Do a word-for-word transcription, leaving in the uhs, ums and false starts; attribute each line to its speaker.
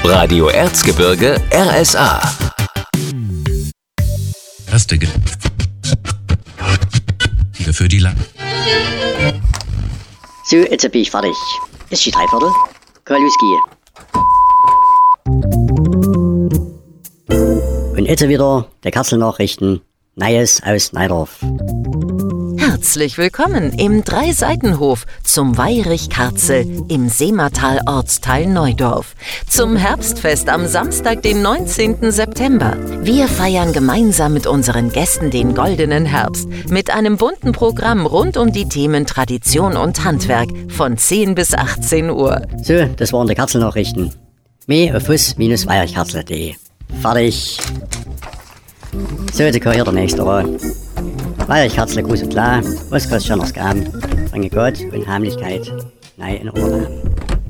Speaker 1: Radio Erzgebirge R S A.
Speaker 2: Erste Ge für die Lang.
Speaker 3: So, jetzt bin ich fertig. Ist die Dreiviertel? Kann losgehen. Und jetzt wieder der Katzelnachrichten. Neues aus Neidorf.
Speaker 4: Herzlich willkommen im Dreiseitenhof zum Weirich-Karzel im Seematal Ortsteil Neudorf. Zum Herbstfest am Samstag, den neunzehnten September. Wir feiern gemeinsam mit unseren Gästen den goldenen Herbst mit einem bunten Programm rund um die Themen Tradition und Handwerk von zehn bis achtzehn Uhr.
Speaker 3: So, das waren die Katzelnachrichten. Mehr auf fuss Bindestrich weirichkarzel punkt de. Fertig. So, jetzt kann hier der nächste ran. Weirichkarzel, groß und klar, was kostet schon noch Gaben? Danke Gott und Heimlichkeit. Nein, in Urlaub.